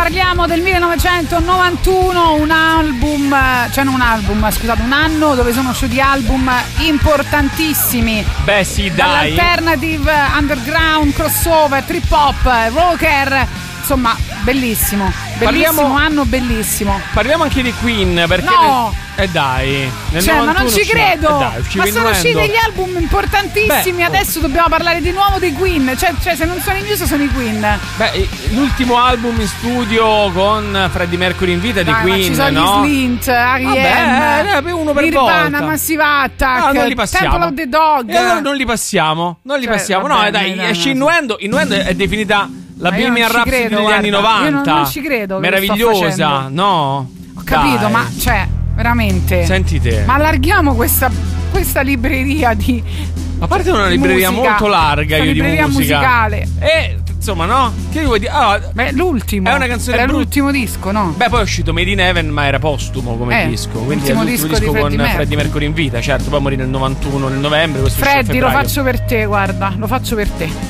parliamo del 1991, un album, cioè non un album, scusate, un anno dove sono usciti album importantissimi. Beh sì, dai. Dall'alternative, underground, crossover, trip hop, rocker, insomma, bellissimo. Bellissimo anno, bellissimo. Parliamo anche di Queen, perché no! Dai, cioè, ma non ci credo. Dai, ma sono usciti degli album importantissimi. Adesso dobbiamo parlare di nuovo dei Queen. Cioè, se non sono i Muse, sono i Queen. Beh, l'ultimo album in studio con Freddie Mercury in vita di Queen, ma ci sono no? gli Slint, R.E.M., uno per Nirvana, volta. Massive Attack, non li passiamo. Temple of the Dog. E allora non li passiamo. Vabbè, dai, esce Innuendo è definita la Bohemian Rhapsody degli anni 90. Io non ci credo. Meravigliosa, no? Ho capito, dai. ma cioè, veramente. Senti te. Ma allarghiamo questa libreria di. A parte una libreria musica, molto larga, io di musica. Musicale. E insomma, no? Che vuoi dire? Beh, l'ultimo. È una canzone era l'ultimo disco, no? Beh, poi è uscito Made in Heaven, ma era postumo come disco. Quindi è l'ultimo disco con Freddie Mercury in vita. Certo, poi morì nel 91, nel novembre. Freddy, lo faccio per te, guarda. Lo faccio per te.